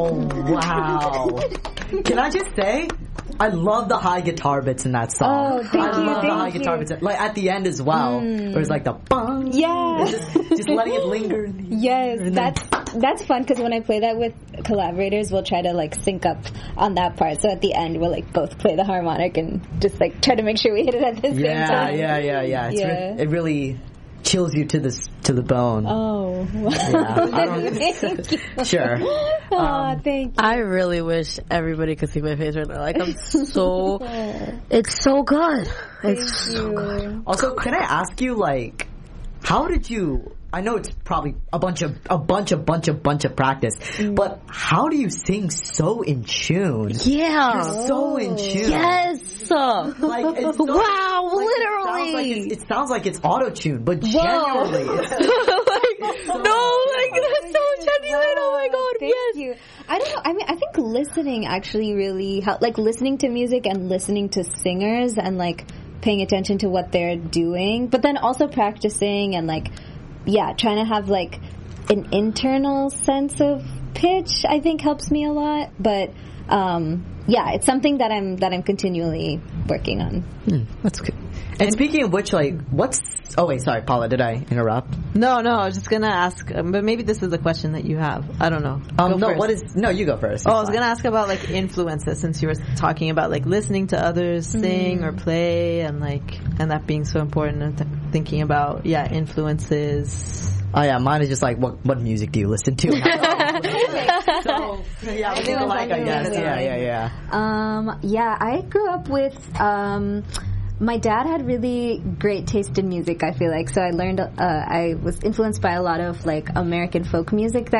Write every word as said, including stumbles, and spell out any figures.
Oh, wow. Can I just say, I love the high guitar bits in that song. Oh, thank I you, love the thank high you. guitar bits. Like at the end as well. Mm. Where it's like the bang. Yeah. Just, just letting it linger. Yes, that's that's fun because when I play that with collaborators, we'll try to like sync up on that part. So at the end, we'll like both play the harmonic and just like try to make sure we hit it at the same Yeah, time. yeah, yeah, yeah. It's Yeah. Re- it really chills you to this to the bone. Oh, Yeah, I don't- thank you. Sure. Aw, thank you. I really wish everybody could see my face right now. Like I'm so, it's so good. It's Thank so you. good. Also, can I ask you, like, how did you? I know it's probably a bunch of a bunch of bunch of bunch of practice, Mm. but how do you sing so in tune? Yeah. You're so in tune. Yes. Like, it's so, wow, like, literally. It sounds like it's, it sounds like it's auto tuned, but genuinely, it's, like, no, like that's so genuine. Oh my god, Thank yes. you. I don't know. I mean, I think listening actually really help. Like listening to music and listening to singers and like paying attention to what they're doing, but then also practicing and like, yeah, trying to have like an internal sense of pitch. I think helps me a lot. But um, yeah, it's something that I'm that I'm continually working on. Hmm, that's good. And speaking of which, like, what's? Oh wait, sorry, Paula, did I interrupt? No, no, I was just gonna ask, um, but maybe this is a question that you have. I don't know. Um, Go no, first. what is? No, you go first. Oh, It's I was fine. gonna ask about like influences since you were talking about like listening to others sing or play and like and that being so important and th- thinking about yeah influences. Oh yeah, mine is just like, what what music do you listen to? so yeah, we think alike, I guess. Yeah, yeah, yeah. Um, yeah, I grew up with. Um, my dad had really great taste in music. I feel like so I learned. Uh, I was influenced by a lot of like American folk music that